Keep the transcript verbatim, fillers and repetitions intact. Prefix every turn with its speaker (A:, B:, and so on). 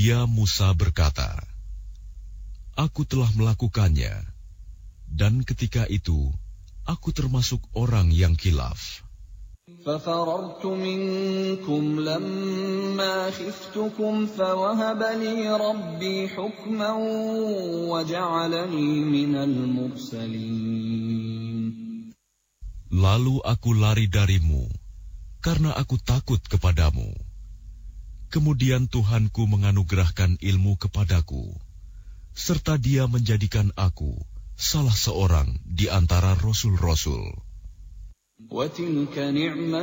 A: Dia Musa berkata, "Aku telah melakukannya, dan ketika itu aku termasuk orang yang khilaf.
B: فَفَرَرْتُ مِنْكُمْ لَمَّا خِفْتُكُمْ فَوَهَبَ لِي رَبِّي حُكْمًا وَجَعَلَنِي مِنَ الْمُرْسَلِينَ."
A: Lalu aku lari darimu, karena aku takut kepadamu. Kemudian Tuhanku menganugerahkan ilmu kepadaku, serta Dia menjadikan aku salah seorang di antara rasul-rasul.
B: وَتِلْكَ نِعْمَةٌ